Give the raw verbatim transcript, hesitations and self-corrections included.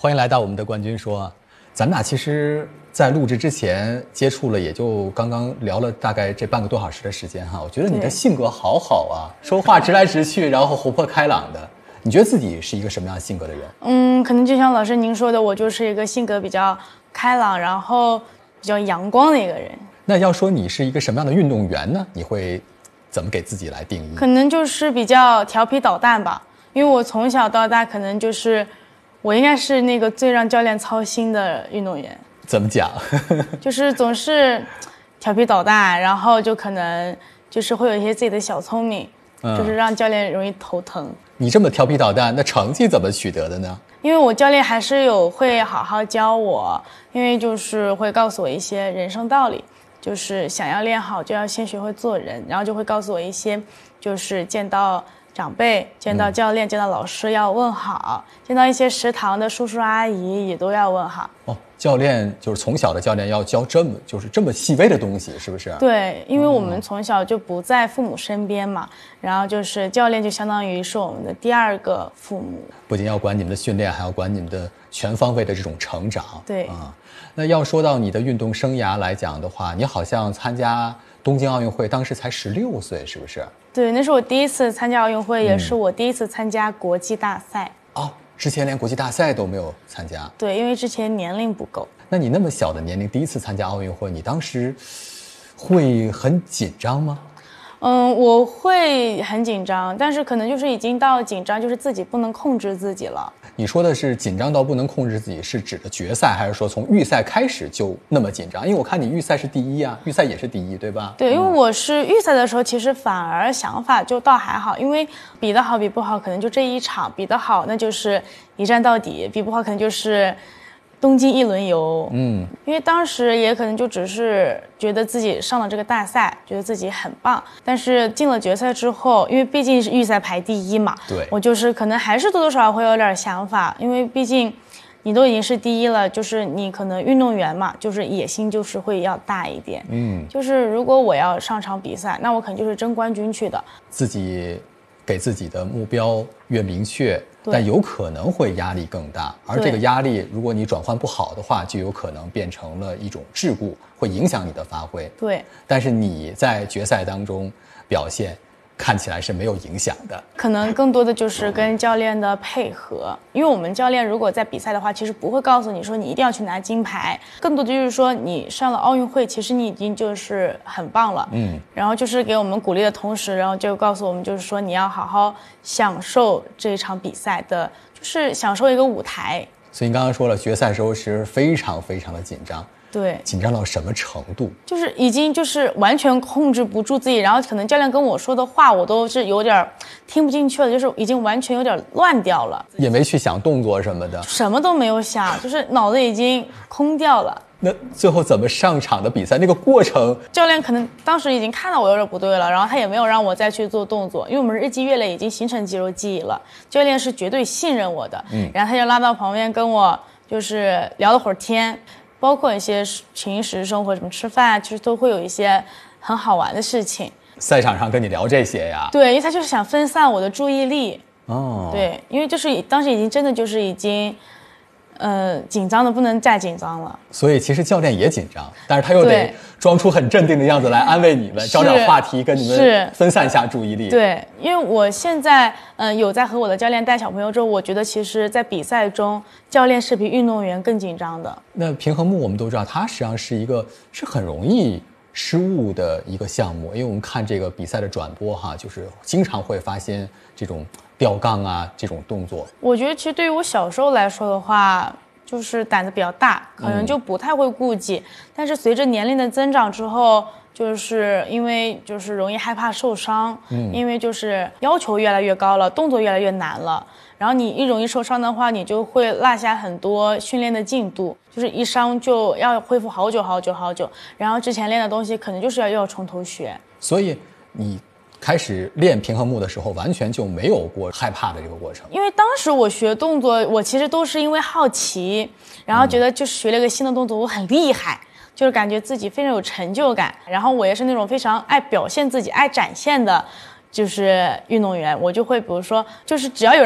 欢迎来到我们的冠军说。咱们俩其实在录制之前接触了，也就刚刚聊了大概这半个多小时的时间哈。我觉得你的性格好好啊，说话直来直去，然后活泼开朗的。你觉得自己是一个什么样性格的人？ 嗯，可能就像老师您说的，我就是一个性格比较开朗，然后比较阳光的一个人。 那要说你是一个什么样的运动员呢？你会怎么给自己来定义？ 可能就是比较调皮捣蛋吧，因为我从小到大可能就是我应该是那个最让教练操心的运动员。 怎么讲？ 就是总是调皮捣蛋，然后就可能就是会有一些自己的小聪明，嗯、就是让教练容易头疼。 你这么调皮捣蛋，那成绩怎么取得的呢？ 因为我教练还是有会好好教我，因为就是会告诉我一些人生道理，就是想要练好就要先学会做人，然后就会告诉我一些就是见到长辈、见到教练、嗯、见到老师要问好，见到一些食堂的叔叔阿姨也都要问好。 哦，教练就是从小的教练要教这么就是这么细微的东西，是不是？ 对，因为我们从小就不在父母身边嘛，然后就是教练就相当于是我们的第二个父母， 不仅要管你们的训练，还要管你们的全方位的这种成长。 对啊、嗯，那要说到你的运动生涯来讲的话，你好像参加东京奥运会，当时才十六岁，是不是？ 对，那是我第一次参加奥运会，嗯、也是我第一次参加国际大赛。 哦，之前连国际大赛都没有参加。 对，因为之前年龄不够。 那你那么小的年龄第一次参加奥运会，你当时会很紧张吗？ 嗯，我会很紧张，但是可能就是已经到紧张，就是自己不能控制自己了。 你说的是紧张到不能控制自己，是指的决赛，还是说从预赛开始就那么紧张？因为我看你预赛是第一啊，预赛也是第一，对吧？ 对，因为我是预赛的时候，其实反而想法就倒还好，因为比得好比不好，可能就这一场；比得好，那就是一战到底；比不好，可能就是东京一轮游。嗯，因为当时也可能就只是觉得自己上了这个大赛，觉得自己很棒，但是进了决赛之后，因为毕竟是预赛排第一嘛， 对， 我就是可能还是多多少少会有点想法，因为毕竟你都已经是第一了，就是你可能运动员嘛，就是野心就是会要大一点。嗯，就是如果我要上场比赛，那我肯定就是争冠军去的。 自己给自己的目标越明确，但有可能会压力更大，而这个压力如果你转换不好的话，就有可能变成了一种桎梏，会影响你的发挥。 对， 但是你在决赛当中表现看起来是没有影响的， 可能更多的就是跟教练的配合，因为我们教练如果在比赛的话，其实不会告诉你说你一定要去拿金牌，更多的就是说你上了奥运会，其实你已经就是很棒了，嗯，然后就是给我们鼓励的同时，然后就告诉我们就是说你要好好享受这一场比赛的，就是享受一个舞台。 所以你刚刚说了，决赛的时候其实非常非常的紧张。 对， 紧张到什么程度？ 就是已经就是完全控制不住自己，然后可能教练跟我说的话我都是有点听不进去了，就是已经完全有点乱掉了， 也没去想动作什么的， 什么都没有想，就是脑子已经空掉了。 那最后怎么上场的比赛那个过程？ 教练可能当时已经看到我有点不对了，然后他也没有让我再去做动作，因为我们日积月累已经形成肌肉记忆了，教练是绝对信任我的。嗯，然后他就拉到旁边跟我就是聊了会儿天，包括一些平时生活什么吃饭，其实都会有一些很好玩的事情。 赛场上跟你聊这些呀？ 对，因为他就是想分散我的注意力。 哦， 对，因为就是当时已经真的就是已经呃紧张的不能再紧张了， 所以其实教练也紧张，但是他又得装出很镇定的样子来安慰你们，找点话题跟你们分散一下注意力。 对，因为我现在嗯、呃、有在和我的教练带小朋友之后，我觉得其实在比赛中教练是比运动员更紧张的。 那平衡木我们都知道它实际上是一个是很容易失误的一个项目，因为我们看这个比赛的转播哈，就是经常会发现这种吊杠啊这种动作。 我觉得其实对于我小时候来说的话，就是胆子比较大，可能就不太会顾忌、嗯、但是随着年龄的增长之后，就是因为就是容易害怕受伤、嗯、因为就是要求越来越高了，动作越来越难了，然后你一容易受伤的话，你就会落下很多训练的进度，就是一伤就要恢复好久好久好久，然后之前练的东西可能就是要又要从头学。 所以你开始练平衡木的时候完全就没有过害怕的这个过程？ 因为当时我学动作我其实都是因为好奇，然后觉得就是学了一个新的动作我很厉害、嗯，就是感觉自己非常有成就感，然后我也是那种非常爱表现自己爱展现的就是运动员，我就会比如说就是只要有人